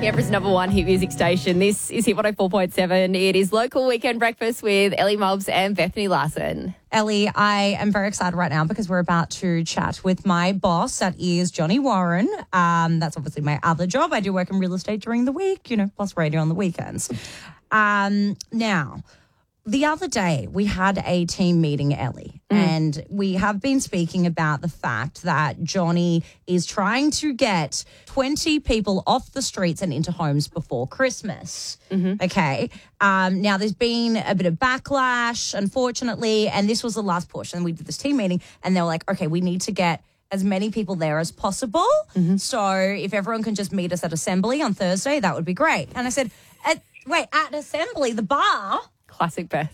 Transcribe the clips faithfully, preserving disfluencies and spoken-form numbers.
Canberra's number one hit music station. This is Hit one oh four point seven. It is Local Weekend Breakfast with Ellie Mobbs and Bethany Larson. Ellie, I am very excited right now because we're about to chat with my boss. That is Johnny Warren. Um, that's obviously my other job. I do work in real estate during the week, you know, plus radio on the weekends. Um, now, the other day we had a team meeting, Ellie, mm. and we have been speaking about the fact that Johnny is trying to get twenty people off the streets and into homes before Christmas. Mm-hmm. Okay. Um, now, there's been a bit of backlash, unfortunately, and this was the last push. And we did this team meeting, and they were like, okay, we need to get as many people there as possible. Mm-hmm. So if everyone can just meet us at Assembly on Thursday, that would be great. And I said, at, wait, at Assembly, the bar? Classic Beth.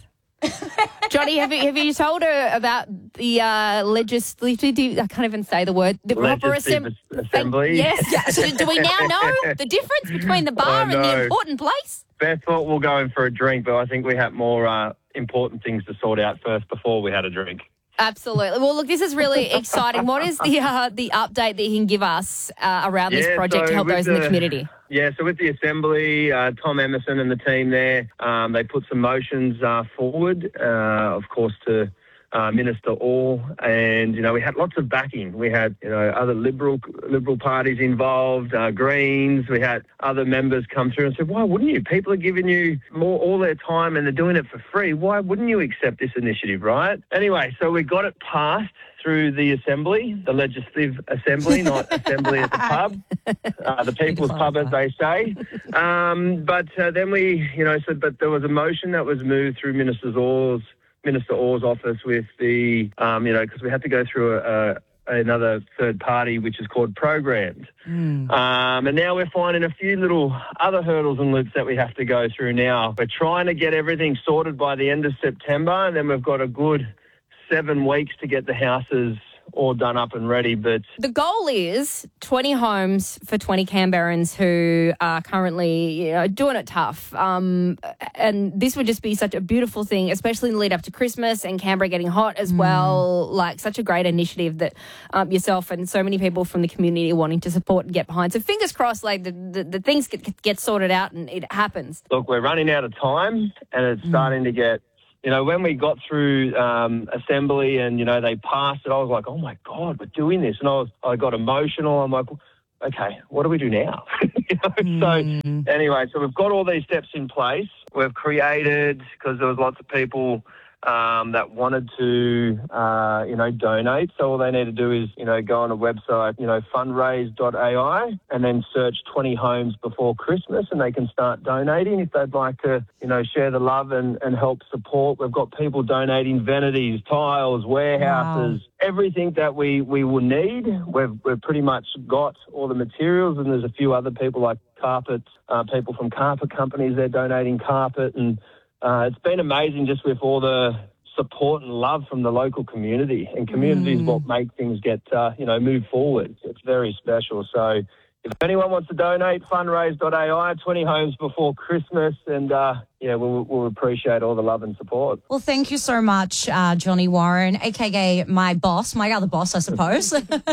Johnny, have you, have you told her about the uh, legislative, I can't even say the word, the proper Legislative assembly? Yes. yes. Do we now know the difference between the bar and the important place? Beth thought we'll go in for a drink, but I think we had more uh, important things to sort out first before we had a drink. Absolutely. Well, look, this is really exciting. What is the uh, the update that you can give us uh, around yeah, this project so to help those the, in the community? Yeah, so with the Assembly, uh, Tom Emerson and the team there, um, they put some motions uh, forward, uh, of course, to uh, Minister Orr, and, you know, we had lots of backing. We had, you know, other Liberal Liberal parties involved, uh, Greens. We had other members come through and said, why wouldn't you? People are giving you more all their time and they're doing it for free. Why wouldn't you accept this initiative, right? Anyway, so we got it passed through the Assembly, the Legislative Assembly, not Assembly at the pub, uh, the People's Pub, as they say. Um, but uh, then we, you know, said, but there was a motion that was moved through Minister Orr's, Minister Orr's office with the, um, you know, because we had to go through a, a another third party, which is called Programmed. Mm. Um, and now we're finding a few little other hurdles and loops that we have to go through now. We're trying to get everything sorted by the end of September, and then we've got a good seven weeks to get the houses all done up and ready. But the goal is twenty homes for twenty Canberrans who are currently, you know, doing it tough. Um, and this would just be such a beautiful thing, especially in the lead up to Christmas and Canberra getting hot as mm. well. Like, such a great initiative that um, yourself and so many people from the community are wanting to support and get behind. So fingers crossed, like the, the, the things get, get sorted out and it happens. Look, we're running out of time and it's mm. starting to get, you know, when we got through um, Assembly and, you know, they passed it, I was like, oh, my God, we're doing this. And I was, I got emotional. I'm like, okay, what do we do now? you know? mm. So anyway, so we've got all these steps in place. We've created, because there was lots of people um, that wanted to, uh, you know, donate. So all they need to do is, you know, go on a website, you know, fundraise dot A I, and then search twenty homes before Christmas, and they can start donating if they'd like to, you know, share the love and, and help support. We've got people donating vanities, tiles, warehouses, wow. everything that we, we will need. We've, we've pretty much got all the materials, and there's a few other people like carpets, uh, people from carpet companies, they're donating carpet, and Uh, it's been amazing just with all the support and love from the local community. And community is mm. what make things get, uh, you know, move forward. It's very special. So if anyone wants to donate, fundraise dot A I, twenty homes before Christmas. And, uh, yeah, we'll, we'll appreciate all the love and support. Well, thank you so much, uh, Johnny Warren, a k a my boss, my other boss, I suppose.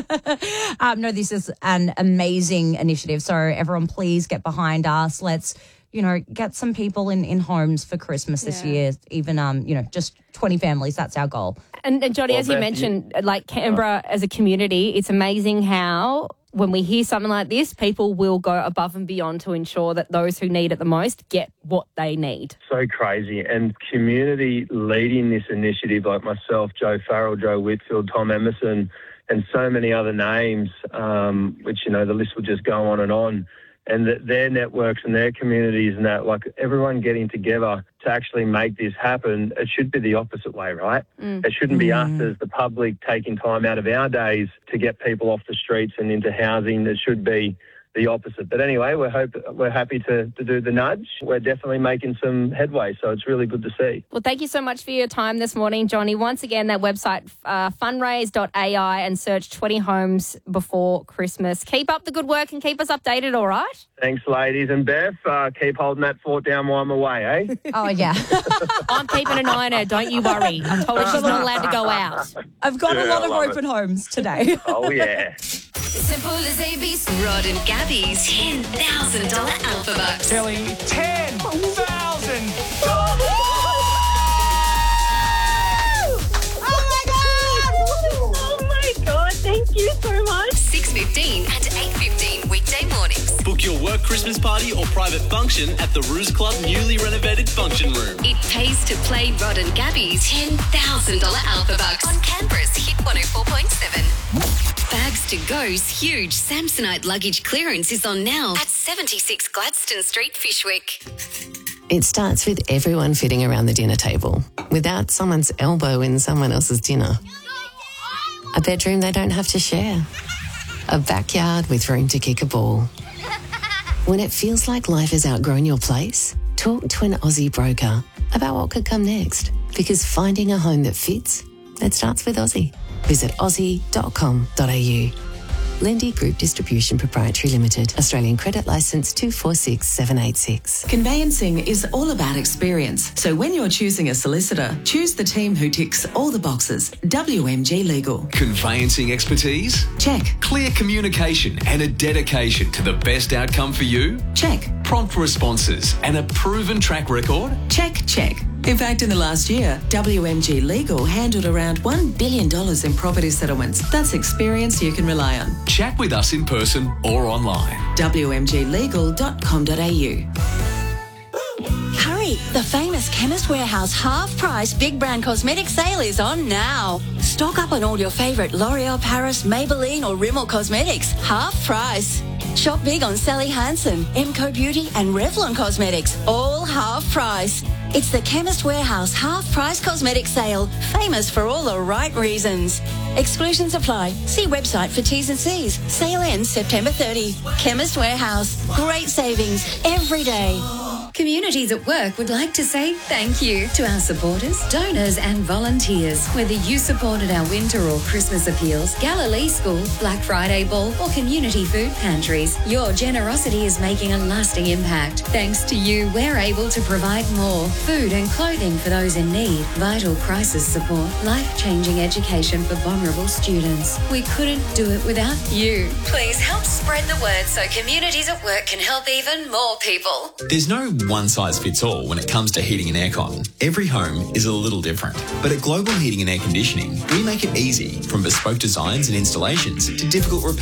um, no, this is an amazing initiative. So everyone, please get behind us. Let's, you know, get some people in, in homes for Christmas yeah. this year, even, um, you know, just twenty families. That's our goal. And, and Johnny, well, as you mentioned, you, like Canberra oh. as a community, it's amazing how when we hear something like this, people will go above and beyond to ensure that those who need it the most get what they need. So crazy. And community leading this initiative, like myself, Joe Farrell, Joe Whitfield, Tom Emerson, and so many other names, um, which, you know, the list will just go on and on. And that their networks and their communities and that, like everyone getting together to actually make this happen, it should be the opposite way, right? Mm. It shouldn't be mm. us as the public taking time out of our days to get people off the streets and into housing. It should be the opposite. But anyway, we're hope we're happy to, to do the nudge. We're definitely making some headway, so it's really good to see. Well, thank you so much for your time this morning, Johnny. Once again, that website, uh, fundraise dot A I, and search twenty homes before Christmas. Keep up the good work and keep us updated, all right? Thanks, ladies. And Beth, uh, keep holding that fort down while I'm away, eh? Oh, yeah. I'm keeping an eye on her, don't you worry. I'm told her she's not allowed to go out. I've got yeah, a lot I of open it. homes today. Oh, yeah. Simple as A B C. Rod and Gab. Gabby's ten thousand dollars Alpha Bucks. Telling ten thousand. Oh my God, thank you so much. six fifteen and eight fifteen weekday mornings. Book your work Christmas party or private function at the Ruse Club newly renovated function room. It pays to play Rod and Gabby's ten thousand dollars Alpha Bucks on Canberra's Hit one oh four point seven. Bags to Go's huge Samsonite luggage clearance is on now at seventy-six Gladstone Street, Fishwick. It starts with everyone fitting around the dinner table without someone's elbow in someone else's dinner. A bedroom they don't have to share. A backyard with room to kick a ball. When it feels like life has outgrown your place, talk to an Aussie broker about what could come next. Because finding a home that fits, it starts with Aussie. Visit aussie dot com dot a u. Lendy Group Distribution Proprietary Limited. Australian Credit Licence two four six seven eight six. Conveyancing is all about experience. So when you're choosing a solicitor, choose the team who ticks all the boxes. W M G Legal. Conveyancing expertise? Check. Clear communication and a dedication to the best outcome for you? Check. Prompt responses and a proven track record? Check, check. In fact, in the last year, W M G Legal handled around one billion dollars in property settlements. That's experience you can rely on. Chat with us in person or online. w m g legal dot com dot a u. Hurry! The famous Chemist Warehouse half-price big brand cosmetic sale is on now. Stock up on all your favourite L'Oreal Paris, Maybelline or Rimmel cosmetics. Half price. Shop big on Sally Hansen, Emco Beauty and Revlon Cosmetics. All half price. It's the Chemist Warehouse half-price cosmetic sale. Famous for all the right reasons. Exclusions apply. See website for T's and C's. Sale ends September thirtieth. Chemist Warehouse. Great savings every day. Communities at Work would like to say thank you to our supporters, donors and volunteers. Whether you supported our winter or Christmas appeals, Galilee School, Black Friday Ball or community food pantries, your generosity is making a lasting impact. Thanks to you, we're able to provide more food and clothing for those in need, vital crisis support, life-changing education for vulnerable students. We couldn't do it without you. Please help spread the word so Communities at Work can help even more people. There's no one-size-fits-all when it comes to heating and aircon. Every home is a little different. But at Global Heating and Air Conditioning, we make it easy, from bespoke designs and installations to difficult repairs